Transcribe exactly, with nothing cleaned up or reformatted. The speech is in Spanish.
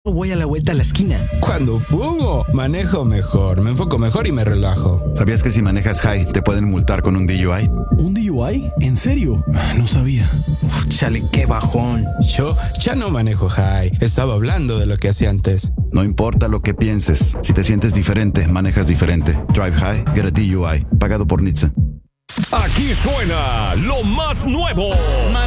Voy a la vuelta a la esquina. Cuando fumo, manejo mejor, me enfoco mejor y me relajo. ¿Sabías que si manejas high te pueden multar con un D U I? ¿Un D U I? ¿En serio? No sabía. Uf, chale, qué bajón. Yo ya no manejo high. Estaba hablando de lo que hacía antes. No importa lo que pienses. Si te sientes diferente, manejas diferente. Drive high, get a D U I. Pagado por N H T S A. Aquí suena lo más nuevo.